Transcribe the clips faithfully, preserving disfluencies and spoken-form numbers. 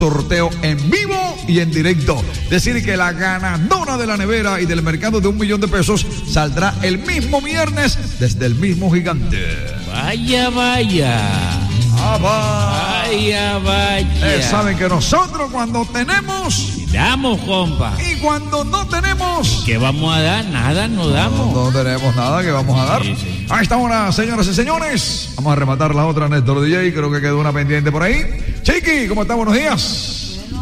sorteo en vivo y en directo. Decir que la ganadora de la nevera y del mercado de un millón de pesos saldrá el mismo viernes desde el mismo gigante. Vaya, vaya. Ah, va. Vaya, vaya. Eh, saben que nosotros cuando tenemos damos, compa. Y cuando no tenemos, ¿qué vamos a dar? Nada, no damos. No, no tenemos nada que vamos a dar. Sí, sí. A esta hora, señoras y señores, vamos a rematar la otra, Néstor D J. Creo que quedó una pendiente por ahí. Chiqui, ¿cómo está? Buenos días.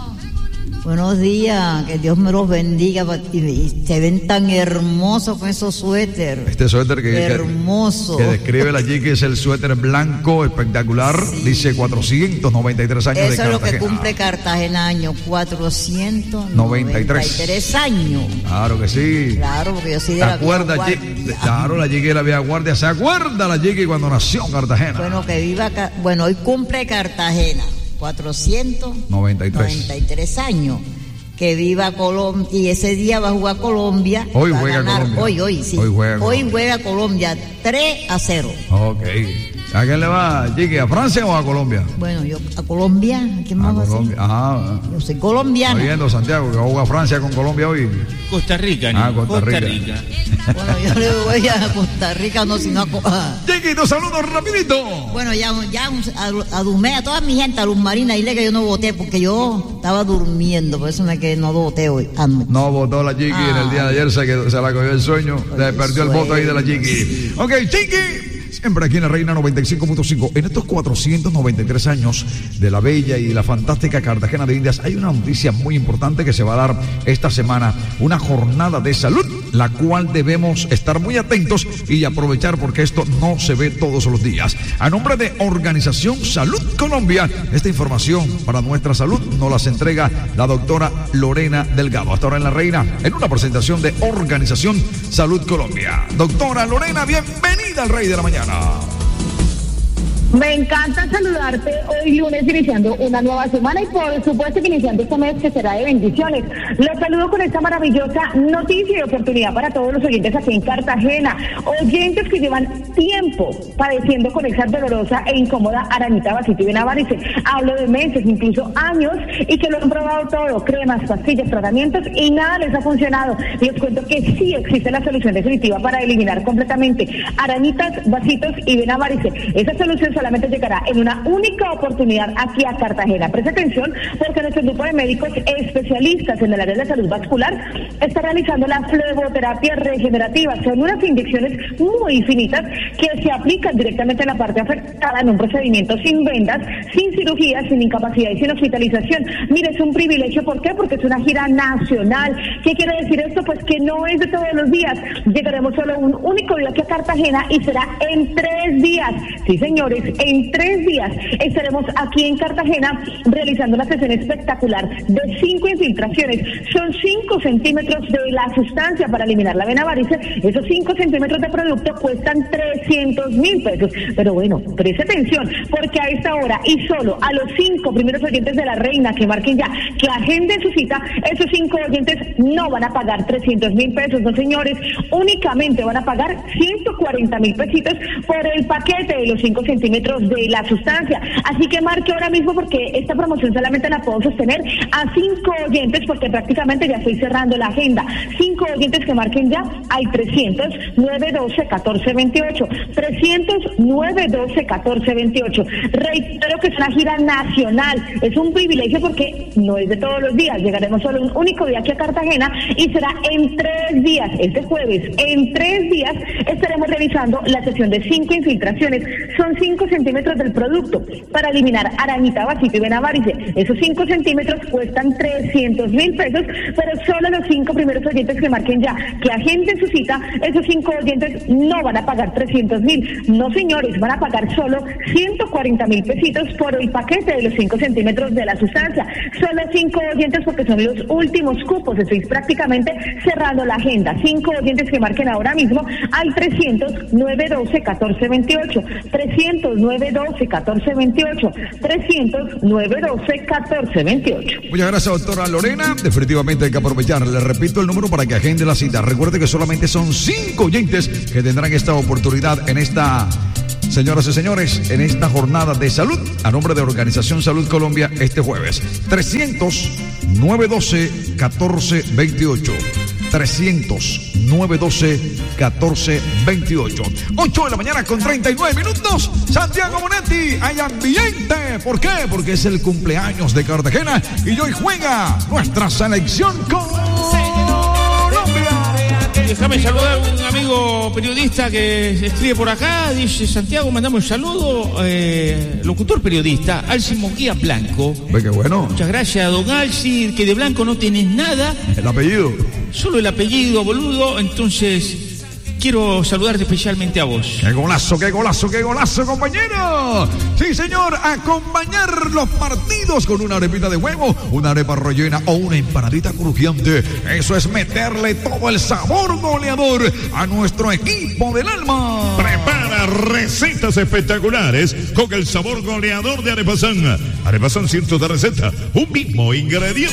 Buenos días, que Dios me los bendiga. Y se ven tan hermosos con esos suéter. Este suéter que, hermoso. que, que describe la Chiqui es el suéter blanco espectacular. Sí. Dice cuatrocientos noventa y tres años. Eso de Cartagena. Eso es lo que cumple Cartagena año, cuatrocientos noventa y tres años. Claro que sí. Claro, porque yo soy de la acuerda, vieja guardia. Claro, la Chiqui de la vieja guardia. ¿Se acuerda la Chiqui cuando nació en Cartagena? Bueno, que viva, bueno, hoy cumple Cartagena. cuatrocientos noventa y tres años. Que viva Colombia. Y ese día va a jugar Colombia. Hoy juega ganar. Colombia. Hoy, hoy, sí. Hoy juega, hoy juega Colombia tres a cero. Ok. ¿A quién le va, Chiqui? ¿A Francia o a Colombia? Bueno, yo a Colombia. ¿A quién más va a Colombia. Ajá. Yo soy colombiana. Está viendo, Santiago, que va a jugar Francia con Colombia hoy. Costa Rica, ¿no? Ah, Costa, Costa Rica. Rica. Bueno, yo le voy a Costa Rica, no, sino a... Chiqui, te saludo rapidito. Bueno, ya, ya adumé a toda mi gente, a Luz Marina, dile que yo no voté, porque yo estaba durmiendo, por eso me quedé, no voté hoy. Anoche. No votó la Chiqui ah. en el día de ayer, se, quedó, se la cogió el sueño, le perdió el voto ahí de la Chiqui. Sí. Ok, Chiqui. Siempre aquí en la Reina noventa y cinco punto cinco. En estos cuatrocientos noventa y tres años de la bella y la fantástica Cartagena de Indias, hay una noticia muy importante que se va a dar esta semana. Una jornada de salud, la cual debemos estar muy atentos y aprovechar porque esto no se ve todos los días. A nombre de Organización Salud Colombia, esta información para nuestra salud nos las entrega la doctora Lorena Delgado. Hasta ahora en la Reina, en una presentación de Organización Salud Colombia. Doctora Lorena, bienvenida al Rey de la Mañana. Me encanta saludarte hoy lunes iniciando una nueva semana y por supuesto que iniciando este mes que será de bendiciones. Los saludo con esta maravillosa noticia y oportunidad para todos los oyentes aquí en Cartagena. Oyentes que llevan tiempo padeciendo con esa dolorosa e incómoda aranita, vasito y venavarice. Hablo de meses, incluso años, y que lo han probado todo, cremas, pastillas, tratamientos y nada les ha funcionado. Y os cuento que sí existe la solución definitiva para eliminar completamente aranitas, vasitos y venavarice. Esa solución solamente llegará en una única oportunidad aquí a Cartagena. Presta atención porque nuestro grupo de médicos especialistas en el área de salud vascular está realizando la fleboterapia regenerativa. Son unas inyecciones muy finitas que se aplican directamente en la parte afectada en un procedimiento sin vendas, sin cirugía, sin incapacidad y sin hospitalización. Mire, es un privilegio. ¿Por qué? Porque es una gira nacional. ¿Qué quiere decir esto? Pues que no es de todos los días. Llegaremos solo un único día aquí a Cartagena y será en tres días. Sí, señores, en tres días estaremos aquí en Cartagena realizando una sesión espectacular de cinco infiltraciones. Son cinco centímetros de la sustancia para eliminar la venavarice. Esos cinco centímetros de producto cuestan trescientos mil pesos. Pero bueno, preste atención, porque a esta hora y solo a los cinco primeros oyentes de la Reina que marquen ya, que agenden su cita, esos cinco oyentes no van a pagar trescientos mil pesos, no señores, únicamente van a pagar ciento cuarenta mil pesitos por el paquete de los cinco centímetros de la sustancia. Así que marque ahora mismo porque esta promoción solamente la puedo sostener a cinco oyentes porque prácticamente ya estoy cerrando la agenda. Cinco oyentes que marquen ya al trescientos, nueve doce, catorce veintiocho. trescientos, nueve doce, catorce veintiocho. Reitero que es una gira nacional. Es un privilegio porque no es de todos los días. Llegaremos solo un único día aquí a Cartagena y será en tres días. Este jueves, en tres días, estaremos realizando la sesión de cinco infiltraciones. Son cinco centímetros del producto para eliminar aranita, vasito y venavarice. Esos cinco centímetros cuestan trescientos mil pesos, pero solo los cinco primeros oyentes que marquen ya, que agenden su cita, esos cinco oyentes no van a pagar trescientos mil. No, señores, van a pagar solo ciento cuarenta mil pesitos por el paquete de los cinco centímetros de la sustancia. Solo cinco oyentes porque son los últimos cupos. Estoy prácticamente cerrando la agenda. Cinco oyentes que marquen ahora mismo al trescientos, nueve doce, catorce veintiocho. trescientos, nueve doce, catorce veintiocho. trescientos, nueve doce, catorce veintiocho. Muchas gracias, doctora Lorena. Definitivamente hay que aprovechar. Le repito el número para que agende la cita. Recuerde que solamente son cinco oyentes que tendrán esta oportunidad en esta señoras y señores, en esta jornada de salud, a nombre de Organización Salud Colombia, este jueves, trescientos, nueve doce, catorce veintiocho. trescientos, nueve doce, catorce veintiocho. ocho de la mañana con treinta y nueve minutos. Santiago Monetti, hay ambiente. ¿Por qué? Porque es el cumpleaños de Cartagena y hoy juega nuestra selección Colombia. Déjame saludar a un amigo periodista que escribe por acá. Dice: Santiago, mandamos un saludo. Eh, locutor periodista, Alci Moguía Blanco. Ve qué bueno. Muchas gracias, don Alci, que de blanco no tenés nada. El apellido. Solo el apellido, boludo. Entonces, quiero saludarte especialmente a vos. ¡Qué golazo, qué golazo, qué golazo, compañero! Sí, señor, acompañar los partidos con una arepita de huevo, una arepa rellena o una empanadita crujiente. Eso es meterle todo el sabor goleador a nuestro equipo del alma. Prepara recetas espectaculares con el sabor goleador de Arepazán. Arepazán, cientos de recetas, un mismo ingrediente.